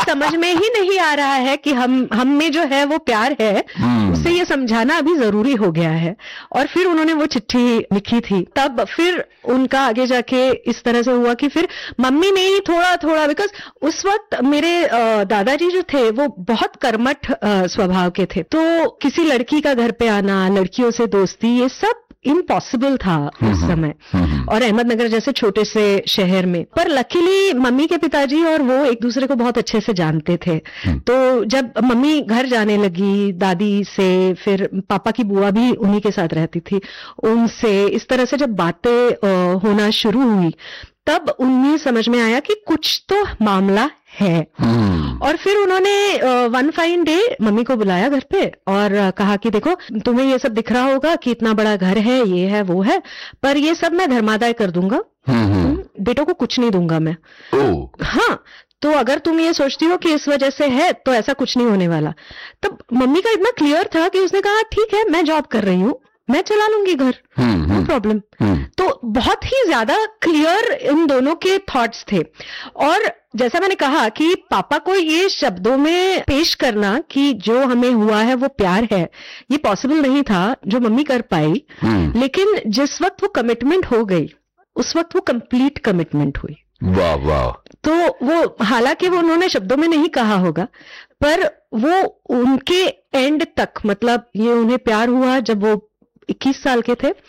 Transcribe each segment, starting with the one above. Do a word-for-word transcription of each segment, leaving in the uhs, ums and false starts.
समझ में ही नहीं आ रहा है कि हम हम में जो है वो प्यार है, उसे ये समझाना अभी जरूरी हो गया है। और फिर उन्होंने वो चिट्ठी लिखी थी। तब फिर उनका आगे जाके इस तरह से हुआ कि फिर मम्मी ने ही थोड़ा थोड़ा, बिकॉज उस वक्त मेरे दादाजी जो थे वो बहुत कर्मठ स्वभाव के थे, तो किसी लड़की का घर पे आना, लड़कियों से दोस्ती, ये सब इम्पॉसिबल था उस समय, और अहमदनगर जैसे छोटे से शहर में। पर लकीली मम्मी के पिताजी और वो एक दूसरे को बहुत अच्छे से जानते थे। तो जब मम्मी घर जाने लगी दादी से, फिर पापा की बुआ भी उन्हीं के साथ रहती थी, उनसे इस तरह से जब बातें होना शुरू हुई, तब उन्हें समझ में आया कि कुछ तो मामला है। और फिर उन्होंने वन फाइन डे मम्मी को बुलाया घर पे और कहा कि देखो, तुम्हें ये सब दिख रहा होगा कि इतना बड़ा घर है, ये है वो है, पर ये सब मैं धर्मादाय कर दूंगा, बेटों को कुछ नहीं दूंगा मैं। हाँ, तो अगर तुम ये सोचती हो कि इस वजह से है तो ऐसा कुछ नहीं होने वाला। तब मम्मी का इतना क्लियर था कि उसने कहा ठीक है, मैं जॉब कर रही हूँ, मैं चला लूंगी घर, नो प्रॉब्लम। तो बहुत ही ज्यादा क्लियर इन दोनों के थॉट्स थे। और जैसा मैंने कहा कि पापा को ये शब्दों में पेश करना कि जो हमें हुआ है वो प्यार है, ये पॉसिबल नहीं था जो मम्मी कर पाई। लेकिन जिस वक्त वो कमिटमेंट हो गई, उस वक्त वो कंप्लीट कमिटमेंट हुई। वाह वाह। तो वो, हालांकि वो उन्होंने शब्दों में नहीं कहा होगा, पर वो उनके एंड तक, मतलब ये उन्हें प्यार हुआ जब वो इक्कीस साल के थे,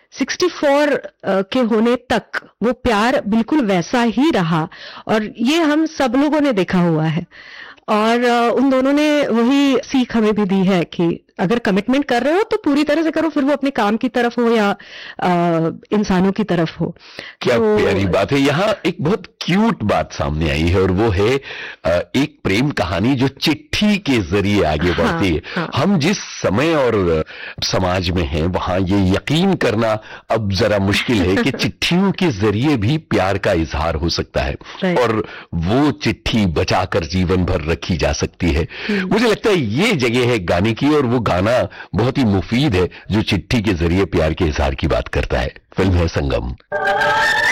चौंसठ के होने तक वो प्यार बिल्कुल वैसा ही रहा। और ये हम सब लोगों ने देखा हुआ है। और उन दोनों ने वही सीख हमें भी दी है कि अगर कमिटमेंट कर रहे हो तो पूरी तरह से करो, फिर वो अपने काम की तरफ हो या आ, इंसानों की तरफ हो। क्या तो, प्यारी बात है। यहाँ एक बहुत क्यूट बात सामने आई है, और वो है एक प्रेम कहानी जो चिट्ठी के जरिए आगे हाँ, बढ़ती है। हाँ। हम जिस समय और समाज में हैं, वहां ये यकीन करना अब जरा मुश्किल है कि चिट्ठियों के जरिए भी प्यार का इजहार हो सकता है, और वो चिट्ठी बचाकर जीवन भर रखी जा सकती है। मुझे लगता है ये जगह है गाने की, और वो गाना बहुत ही मुफीद है जो चिट्ठी के जरिए प्यार के इजहार की बात करता है। फिल्म है संगम।